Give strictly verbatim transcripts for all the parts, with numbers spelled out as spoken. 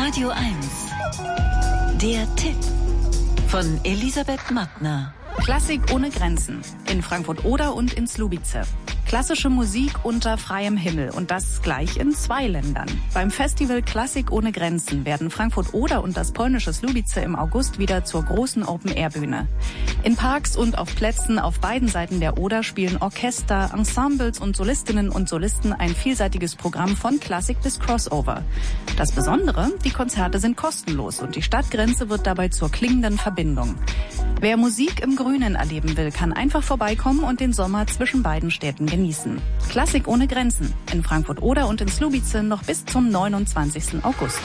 Radio eins. Der Tipp von Elisabeth Mattner. Klassik ohne Grenzen. In Frankfurt-Oder und in Słubice. Klassische Musik unter freiem Himmel und das gleich in zwei Ländern. Beim Festival Klassik ohne Grenzen werden Frankfurt-Oder und das polnische Słubice im August wieder zur großen Open-Air-Bühne. In Parks und auf Plätzen auf beiden Seiten der Oder spielen Orchester, Ensembles und Solistinnen und Solisten ein vielseitiges Programm von Klassik bis Crossover. Das Besondere, die Konzerte sind kostenlos und die Stadtgrenze wird dabei zur klingenden Verbindung. Wer Musik im Grünen erleben will, kann einfach vorbeikommen und den Sommer zwischen beiden Städten genießen. Klassik ohne Grenzen. In Frankfurt-Oder und in Słubice noch bis zum neunundzwanzigsten August.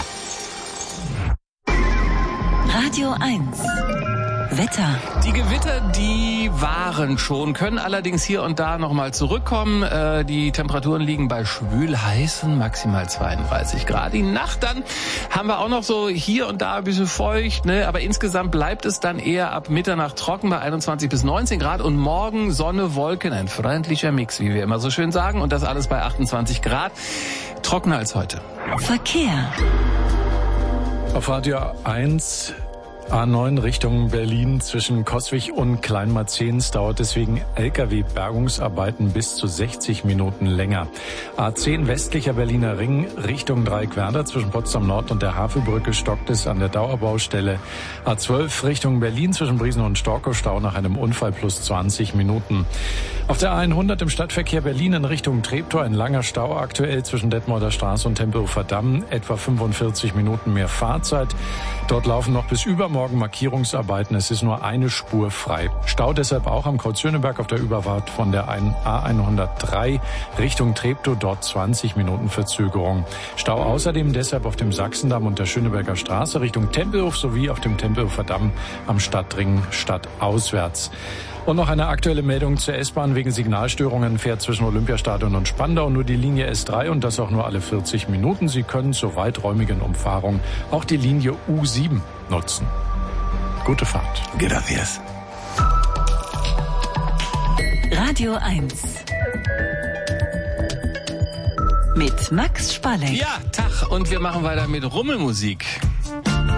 Radio eins. Wetter. Die Gewitter, die waren schon, können allerdings hier und da nochmal zurückkommen. Äh, die Temperaturen liegen bei schwül-heißen maximal zweiunddreißig Grad. Die Nacht dann haben wir auch noch so hier und da ein bisschen feucht, ne? Aber insgesamt bleibt es dann eher ab Mitternacht trocken bei einundzwanzig bis neunzehn Grad. Und morgen Sonne, Wolken, ein freundlicher Mix, wie wir immer so schön sagen. Und das alles bei achtundzwanzig Grad. Trockener als heute. Verkehr. Auf Radio eins A neun Richtung Berlin zwischen Coswig und Kleinmarzens dauert deswegen L K W-Bergungsarbeiten bis zu sechzig Minuten länger. A zehn westlicher Berliner Ring Richtung Dreieckwerder zwischen Potsdam Nord und der Havelbrücke stockt es an der Dauerbaustelle. A zwölf Richtung Berlin zwischen Briesen und Storkow Stau nach einem Unfall plus zwanzig Minuten. Auf der A hundert im Stadtverkehr Berlin in Richtung Treptow ein langer Stau aktuell zwischen Detmolder Straße und Tempelhofer Damm. Etwa fünfundvierzig Minuten mehr Fahrzeit. Dort laufen noch bis übermorgen Morgen Markierungsarbeiten. Es ist nur eine Spur frei. Stau deshalb auch am Kreuz Schöneberg auf der Überfahrt von der A hundertdrei Richtung Treptow, dort zwanzig Minuten Verzögerung. Stau außerdem deshalb auf dem Sachsendamm und der Schöneberger Straße Richtung Tempelhof sowie auf dem Tempelhofer Damm am Stadtring stadtauswärts. Und noch eine aktuelle Meldung zur S-Bahn. Wegen Signalstörungen fährt zwischen Olympiastadion und Spandau nur die Linie S drei und das auch nur alle vierzig Minuten. Sie können zur weiträumigen Umfahrung auch die Linie U sieben nutzen. Gute Fahrt. Gracias. Radio eins. Mit Max Spalleck. Ja, Tag. Und wir machen weiter mit Rummelmusik.